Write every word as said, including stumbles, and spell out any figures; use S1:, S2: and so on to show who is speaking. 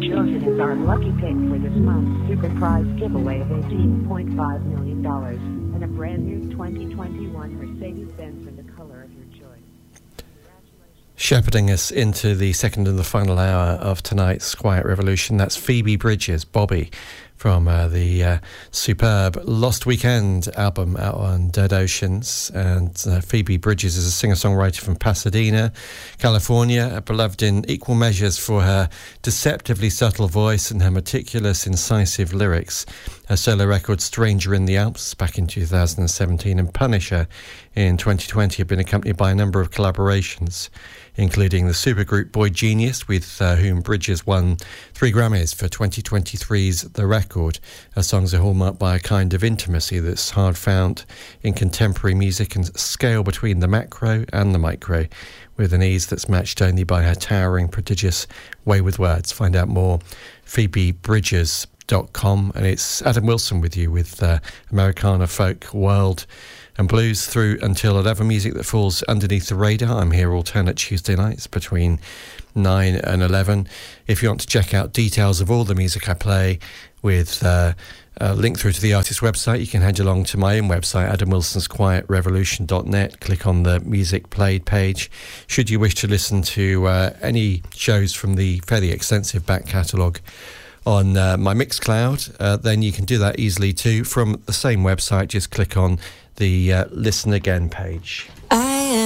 S1: chosen as our lucky pick for this month's super prize giveaway of eighteen point five million dollars and a brand new twenty twenty-one Mercedes-Benz in the color of your choice.
S2: Shepherding us into the second and the final hour of tonight's Quiet Revolution, that's Phoebe Bridgers, Bobby, from uh, the uh, superb Lost Weekend album out on Dead Oceans. And uh, Phoebe Bridgers is a singer-songwriter from Pasadena, California, beloved in equal measures for her deceptively subtle voice and her meticulous, incisive lyrics. Her solo record Stranger in the Alps back in two thousand seventeen and Punisher in twenty twenty have been accompanied by a number of collaborations, including the supergroup Boy Genius, with uh, whom Bridgers won three Grammys for twenty twenty-three's The Record. Her songs are hallmarked by a kind of intimacy that's hard found in contemporary music and scale between the macro and the micro, with an ease that's matched only by her towering, prodigious way with words. Find out more, phoebe bridgers dot com, and it's Adam Wilson with you with uh, Americana, folk, world and blues through until eleven, music that falls underneath the radar. I'm here alternate Tuesday nights between nine and eleven. If you want to check out details of all the music I play with uh, a link through to the artist's website, you can head along to my own website, adam wilsons quiet revolution dot net. Click on the music played page. Should you wish to listen to uh, any shows from the fairly extensive back catalogue on uh, my Mixcloud, uh, then you can do that easily too from the same website. Just click on the uh, Listen Again page.
S3: I